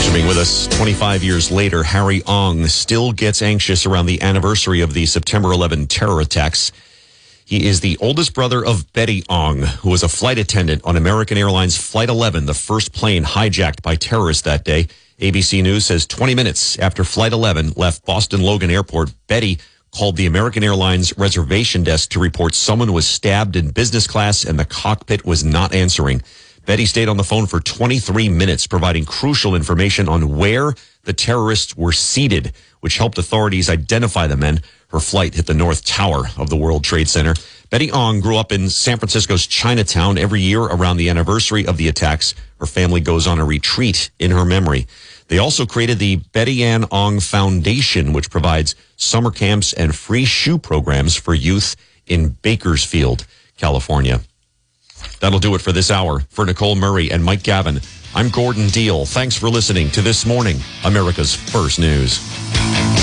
Thanks for being with us. 25 years later, Harry Ong still gets anxious around the anniversary of the September 11 terror attacks. He is the oldest brother of Betty Ong, who was a flight attendant on American Airlines Flight 11, the first plane hijacked by terrorists that day. ABC News says 20 minutes after Flight 11 left Boston Logan Airport, Betty called the American Airlines reservation desk to report someone was stabbed in business class and the cockpit was not answering. Betty stayed on the phone for 23 minutes, providing crucial information on where the terrorists were seated, which helped authorities identify the men. Her flight hit the North Tower of the World Trade Center. Betty Ong grew up in San Francisco's Chinatown. Every year around the anniversary of the attacks, her family goes on a retreat in her memory. They also created the Betty Ann Ong Foundation, which provides summer camps and free shoe programs for youth in Bakersfield, California. That'll do it for this hour. For Nicole Murray and Mike Gavin, I'm Gordon Deal. Thanks for listening to This Morning, America's First News.